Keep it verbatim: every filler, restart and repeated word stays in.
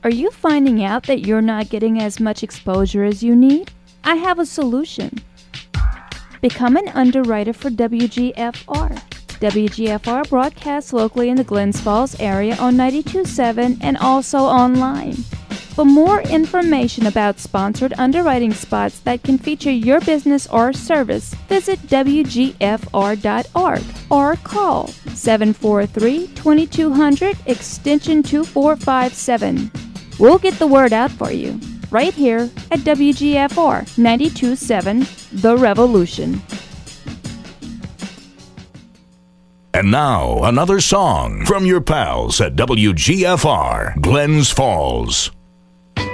Are you finding out that you're not getting as much exposure as you need? I have a solution. Become an underwriter for W G F R. W G F R broadcasts locally in the Glens Falls area on ninety-two point seven and also online. For more information about sponsored underwriting spots that can feature your business or service, visit W G F R dot org or call seven four three, two two zero zero extension two four five seven. We'll get the word out for you, right here at W G F R ninety-two point seven, The Revolution. And now, another song from your pals at W G F R, Glens Falls.